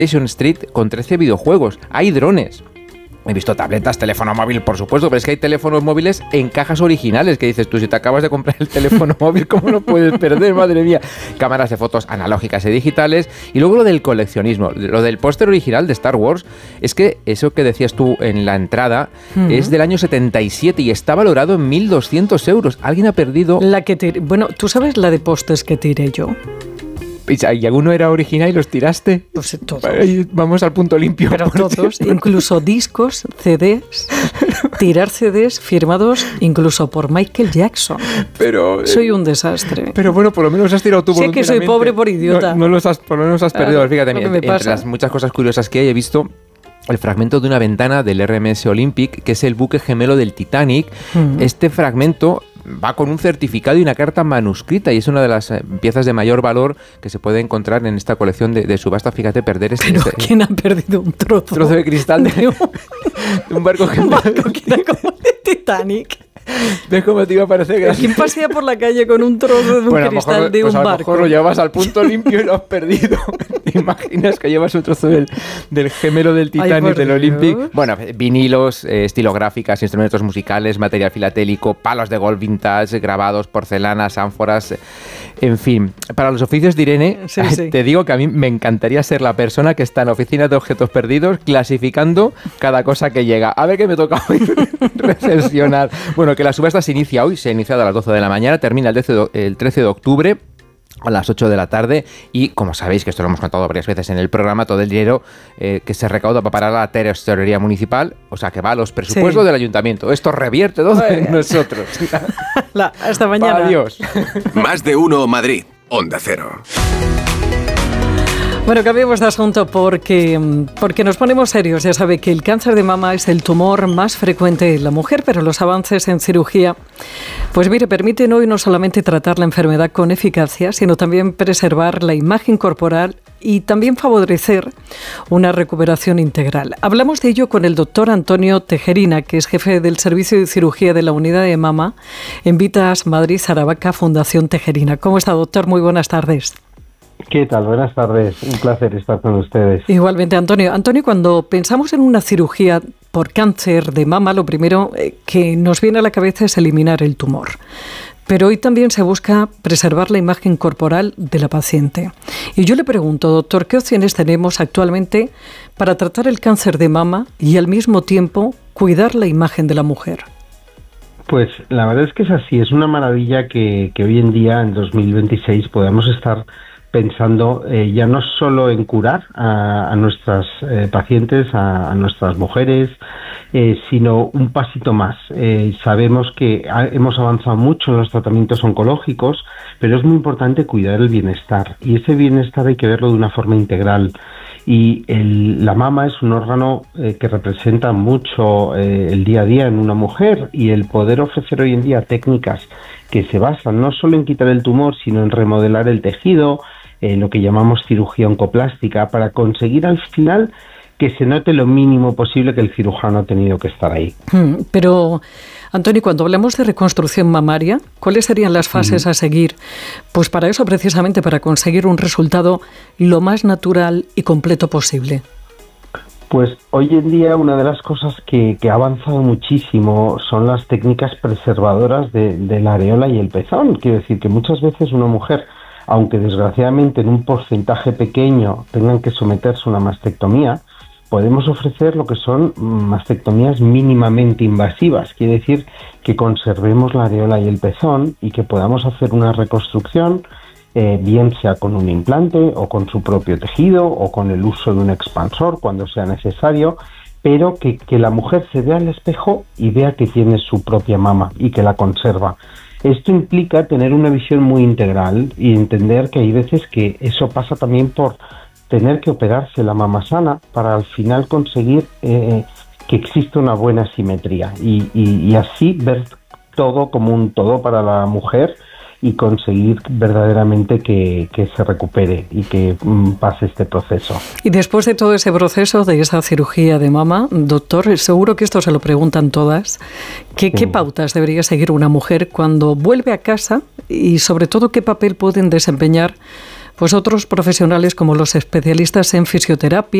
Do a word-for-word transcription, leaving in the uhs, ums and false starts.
PlayStation Street con trece videojuegos. Hay drones. He visto tabletas, teléfono móvil, por supuesto, pero es que hay teléfonos móviles en cajas originales, que dices tú, si te acabas de comprar el teléfono móvil, ¿cómo lo puedes perder? Madre mía. Cámaras de fotos analógicas y digitales. Y luego lo del coleccionismo, lo del póster original de Star Wars, es que eso que decías tú en la entrada uh-huh. es del año setenta y siete y está valorado en mil doscientos euros. Alguien ha perdido... La que te... Bueno, ¿tú sabes la de pósters que tiré yo? ¿Y alguno era original y los tiraste? Pues todos. Vamos al punto limpio. Pero todos, incluso discos, C Ds, tirar C Ds firmados incluso por Michael Jackson. Pero soy un desastre. Pero bueno, por lo menos has tirado tú voluntariamente. Sé que soy pobre por idiota. No, no los has, por lo menos has perdido. Ah, fíjate, me entre pasa. las muchas cosas curiosas que hay, he visto el fragmento de una ventana del R M S Olympic, que es el buque gemelo del Titanic. Uh-huh. Este fragmento va con un certificado y una carta manuscrita y es una de las eh, piezas de mayor valor que se puede encontrar en esta colección de, de subasta. Fíjate, perder este... ¿Pero este, quién ha perdido un trozo? trozo de cristal de, de, un, de un barco gemelo. Un barco que era como el Titanic. ¿Ves cómo te iba a parecer? Que ¿quién pasea por la calle con un trozo de un bueno, cristal mejor, de pues un a lo barco? A lo mejor lo llevas al punto limpio y lo has perdido. ¿Te imaginas que llevas un trozo del, del gemelo del Titanic, del Olympic? Bueno, vinilos, eh, estilográficas, instrumentos musicales, material filatélico, palos de golf vintage, grabados, porcelanas, ánforas, en fin. Para los oficios de Irene, sí, sí. te digo que a mí me encantaría ser la persona que está en oficinas de objetos perdidos clasificando cada cosa que llega. A ver qué me toca hoy recepcionar. Bueno, que la subasta se inicia hoy, se ha iniciado a las doce de la mañana, termina el trece de octubre a las ocho de la tarde y, como sabéis, que esto lo hemos contado varias veces en el programa, todo el dinero eh, que se recauda va para la tesorería municipal, o sea, que va a los presupuestos sí. del ayuntamiento. Esto revierte todo en nosotros. La, hasta mañana. Adiós. Más de uno Madrid, Onda Cero. Bueno, cambiemos de asunto porque, porque nos ponemos serios. Ya sabe que el cáncer de mama es el tumor más frecuente en la mujer, pero los avances en cirugía, pues mire, permiten hoy no solamente tratar la enfermedad con eficacia, sino también preservar la imagen corporal y también favorecer una recuperación integral. Hablamos de ello con el doctor Antonio Tejerina, que es jefe del Servicio de Cirugía de la Unidad de Mama en Vitas Madrid Aravaca Fundación Tejerina. ¿Cómo está, doctor? Muy buenas tardes. ¿Qué tal? Buenas tardes. Un placer estar con ustedes. Igualmente, Antonio. Antonio, cuando pensamos en una cirugía por cáncer de mama, lo primero que nos viene a la cabeza es eliminar el tumor. Pero hoy también se busca preservar la imagen corporal de la paciente. Y yo le pregunto, doctor, ¿qué opciones tenemos actualmente para tratar el cáncer de mama y al mismo tiempo cuidar la imagen de la mujer? Pues la verdad es que es así. Es una maravilla que, que hoy en día, en dos mil veintiséis, podamos estar pensando eh, ya no solo en curar a, a nuestras eh, pacientes, a, a nuestras mujeres, eh, sino un pasito más. Eh, sabemos que ha, hemos avanzado mucho en los tratamientos oncológicos, pero es muy importante cuidar el bienestar, y ese bienestar hay que verlo de una forma integral. Y el, la mama es un órgano eh, que representa mucho eh, el día a día en una mujer, y el poder ofrecer hoy en día técnicas que se basan no solo en quitar el tumor, sino en remodelar el tejido, Eh, lo que llamamos cirugía oncoplástica, para conseguir al final que se note lo mínimo posible que el cirujano ha tenido que estar ahí. Pero, Antonio, cuando hablamos de reconstrucción mamaria, ¿cuáles serían las fases uh-huh. a seguir? Pues para eso, precisamente, para conseguir un resultado lo más natural y completo posible. Pues hoy en día una de las cosas que, que ha avanzado muchísimo son las técnicas preservadoras de, de la areola y el pezón. Quiero decir que muchas veces una mujer, aunque desgraciadamente en un porcentaje pequeño tengan que someterse a una mastectomía, podemos ofrecer lo que son mastectomías mínimamente invasivas. Quiere decir que conservemos la areola y el pezón y que podamos hacer una reconstrucción, eh, bien sea con un implante o con su propio tejido o con el uso de un expansor cuando sea necesario, pero que, que la mujer se vea al espejo y vea que tiene su propia mama y que la conserva. Esto implica tener una visión muy integral y entender que hay veces que eso pasa también por tener que operarse la mama sana para al final conseguir eh, que exista una buena simetría y, y, y así ver todo como un todo para la mujer y conseguir verdaderamente que, que se recupere y que mm, pase este proceso. Y después de todo ese proceso, de esa cirugía de mama, doctor, seguro que esto se lo preguntan todas, ¿qué, sí. ¿qué pautas debería seguir una mujer cuando vuelve a casa y sobre todo qué papel pueden desempeñar pues otros profesionales como los especialistas en fisioterapia,